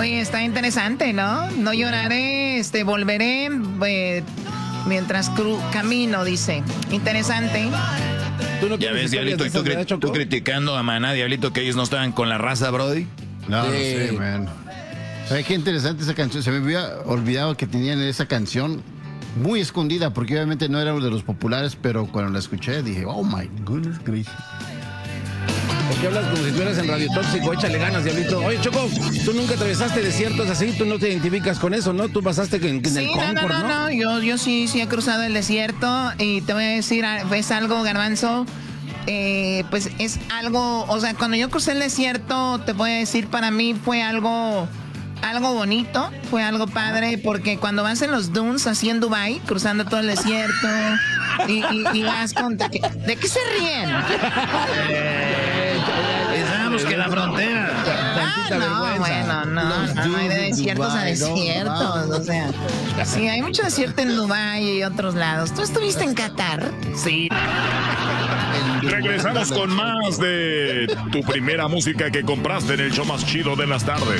Oye, está interesante, ¿no? No lloraré, volveré mientras camino, dice. Interesante. ¿Tú no ya ves, Diablito, y tú criticando a Maná, Diablito, que ellos no estaban con la raza, Brody. No, no sé, man. ¿Sabes qué interesante esa canción? Se me había olvidado que tenían esa canción muy escondida, porque obviamente no era uno de los populares, pero cuando la escuché dije, oh my goodness gracious. ¿Por qué hablas como si tú eras en Radio Tóxico? Échale ganas, Diablito. Oye, Choco, tú nunca atravesaste desiertos así, tú no te identificas con eso, ¿no? Tú pasaste en el Concord, ¿no? Yo sí he cruzado el desierto y te voy a decir, ¿ves algo, Garbanzo? Pues es algo, o sea, cuando yo crucé el desierto, te voy a decir, para mí fue algo bonito, fue algo padre, porque cuando vas en los dunes, así en Dubai, cruzando todo el desierto, y vas con... ¿De qué se ríen? Pensamos que la frontera... No hay de desiertos Dubai, a desiertos, o sea, sí, hay mucho desierto en Dubai y otros lados. ¿Tú estuviste en Qatar? Sí. Regresamos con más de tu primera música que compraste en el show más chido de las tardes.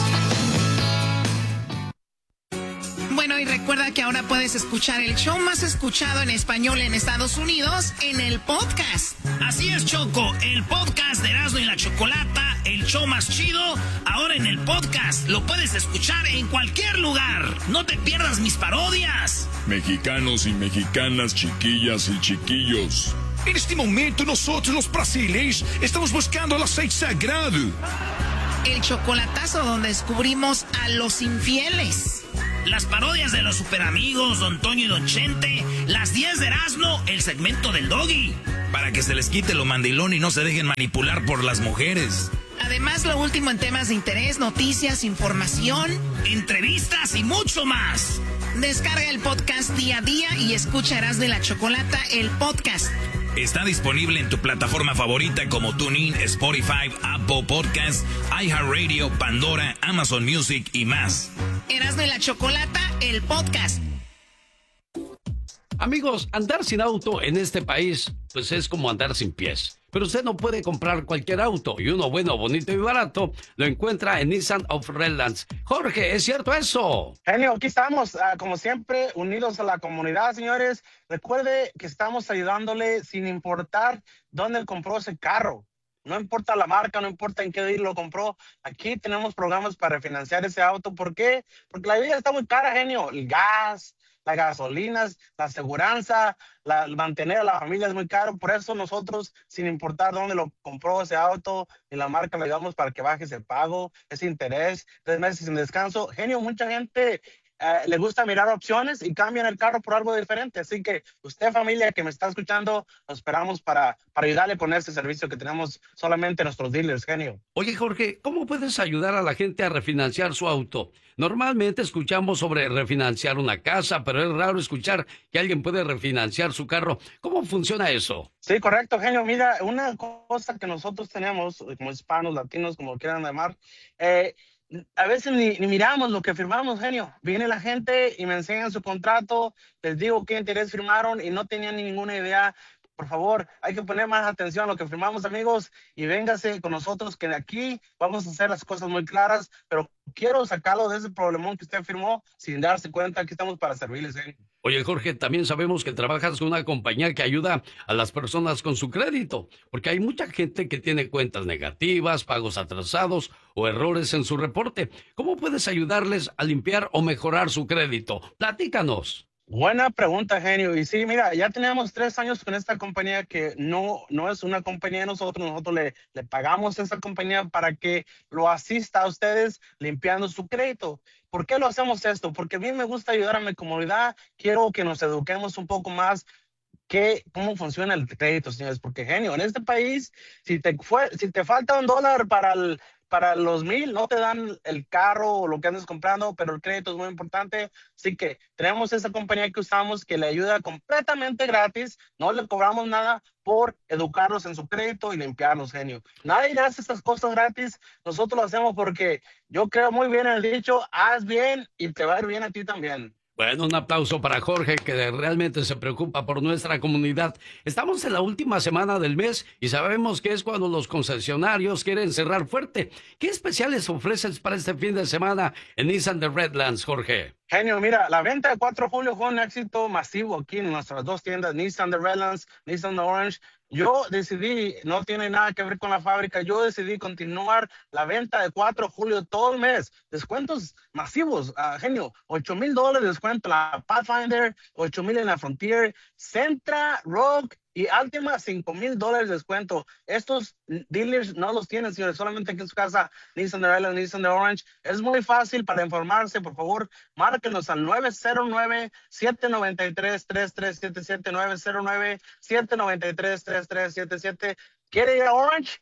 Bueno, y recuerda que ahora puedes escuchar el show más escuchado en español en Estados Unidos en el podcast. Así es, Choco, el podcast de Erasmo y la Chocolata, el show más chido, ahora en el podcast. Lo puedes escuchar en cualquier lugar. No te pierdas mis parodias. Mexicanos y mexicanas, chiquillas y chiquillos. En este momento nosotros los brasileños estamos buscando el aceite sagrado. El chocolatazo donde descubrimos a los infieles. Las parodias de los superamigos, Don Toño y Don Chente, las 10 de Erasmo, el segmento del Doggy. Para que se les quite lo mandilón y no se dejen manipular por las mujeres. Además, lo último en temas de interés, noticias, información, entrevistas y mucho más. Descarga el podcast día a día y escucha Erasmo y la Chocolata, el podcast. Está disponible en tu plataforma favorita como TuneIn, Spotify, Apple Podcasts, iHeartRadio, Pandora, Amazon Music y más. Erasmo y la Chocolata, el podcast. Amigos, andar sin auto en este país, pues es como andar sin pies. Pero usted no puede comprar cualquier auto, y uno bueno, bonito y barato lo encuentra en Nissan of Redlands. Jorge, ¿es cierto eso? Genio, aquí estamos, como siempre, unidos a la comunidad, señores. Recuerde que estamos ayudándole sin importar dónde compró ese carro. No importa la marca, no importa en qué día lo compró. Aquí tenemos programas para refinanciar ese auto. ¿Por qué? Porque la vida está muy cara, genio. El gas, las gasolinas, la aseguranza, mantener a la familia es muy caro. Por eso nosotros, sin importar dónde lo compró ese auto y la marca, le ayudamos para que baje ese pago, ese interés, 3 meses sin descanso. Genio, mucha gente le gusta mirar opciones y cambian el carro por algo diferente. Así que usted, familia que me está escuchando, nos esperamos para ayudarle con este servicio que tenemos solamente nuestros dealers, genio. Oye, Jorge, ¿cómo puedes ayudar a la gente a refinanciar su auto? Normalmente escuchamos sobre refinanciar una casa, pero es raro escuchar que alguien puede refinanciar su carro. ¿Cómo funciona eso? Sí, correcto, genio. Mira, una cosa que nosotros tenemos, como hispanos, latinos, como lo quieran llamar, a veces ni miramos lo que firmamos, genio. Viene la gente y me enseñan su contrato, les digo qué interés firmaron y no tenían ninguna idea. Por favor, hay que poner más atención a lo que firmamos, amigos, y véngase con nosotros, que de aquí vamos a hacer las cosas muy claras, pero quiero sacarlo de ese problemón que usted firmó sin darse cuenta. Aquí estamos para servirles, genio. Oye, Jorge, también sabemos que trabajas con una compañía que ayuda a las personas con su crédito, porque hay mucha gente que tiene cuentas negativas, pagos atrasados o errores en su reporte. ¿Cómo puedes ayudarles a limpiar o mejorar su crédito? Platícanos. Buena pregunta, genio. Y sí, mira, ya tenemos 3 años con esta compañía que no es una compañía de nosotros. Nosotros le pagamos a esa compañía para que lo asista a ustedes limpiando su crédito. ¿Por qué lo hacemos esto? Porque a mí me gusta ayudar a mi comunidad. Quiero que nos eduquemos un poco más cómo funciona el crédito, señores. Porque, genio, en este país, si te falta $1 para los 1,000, no te dan el carro o lo que andes comprando, pero el crédito es muy importante. Así que tenemos esa compañía que usamos que le ayuda completamente gratis. No le cobramos nada por educarlos en su crédito y limpiarlos, genio. Nadie hace estas cosas gratis. Nosotros lo hacemos porque yo creo muy bien en el dicho, haz bien y te va a ir bien a ti también. Bueno, un aplauso para Jorge, que realmente se preocupa por nuestra comunidad. Estamos en la última semana del mes y sabemos que es cuando los concesionarios quieren cerrar fuerte. ¿Qué especiales ofreces para este fin de semana en Nissan de Redlands, Jorge? Genio, mira, la venta de 4 de julio fue un éxito masivo aquí en nuestras dos tiendas, Nissan de Redlands, Nissan de Orange. Yo decidí, no tiene nada que ver con la fábrica, yo decidí continuar la venta de 4 de julio todo el mes. Descuentos masivos, genio, $8,000 de descuento, la Pathfinder, $8,000 en la Frontier, Sentra, Rogue y Altima, $5,000 de descuento. Estos dealers no los tienen, señores, solamente aquí en su casa, Nissan de Redlands, Nissan de Orange. Es muy fácil. Para informarse, por favor, márquenos al 909-793-3377, 909-793-3377. ¿Quiere ir a Orange?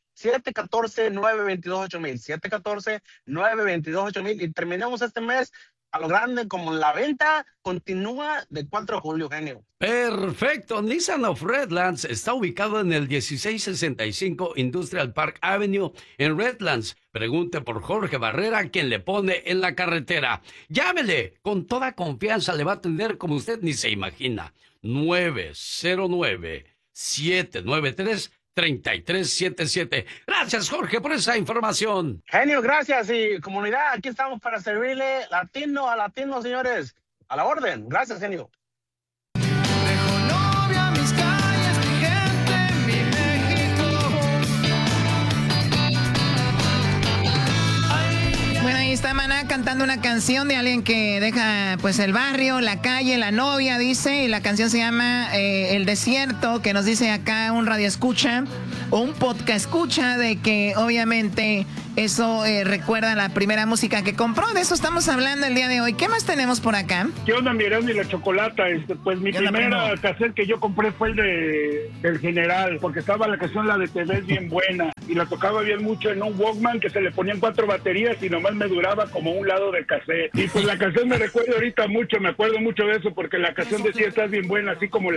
714-922-8000, 714-922-8000. Y terminamos este mes a lo grande, como la venta continúa de 4 de julio, genio. Perfecto. Nissan of Redlands está ubicado en el 1665 Industrial Park Avenue en Redlands. Pregunte por Jorge Barrera, quien le pone en la carretera. Llámele, con toda confianza le va a atender como usted ni se imagina. 909-793-3377. Gracias, Jorge, por esa información. Genio, gracias. Y comunidad, aquí estamos para servirle latino a latino, señores. A la orden. Gracias, genio. Dejo novia, mis calles, mi gente, mi México. Bueno, ahí está Maná cantando una canción de alguien que deja pues el barrio, la calle, la novia, dice, y la canción se llama El Desierto, que nos dice acá un radio escucha o un podcast escucha de que obviamente eso recuerda la primera música que compró. De eso estamos hablando el día de hoy. ¿Qué más tenemos por acá? ¿Qué onda, mi Erasmo y la Chocolata? Pues mi primera cassette que yo compré fue el del General, porque estaba la canción, la de Te Ves Bien Buena, y la tocaba bien mucho en un Walkman que se le ponían 4 baterías y nomás me duraba como un lado del cassette. Y pues la canción me recuerda ahorita mucho, me acuerdo mucho de eso, porque la canción decía, estás bien buena, así como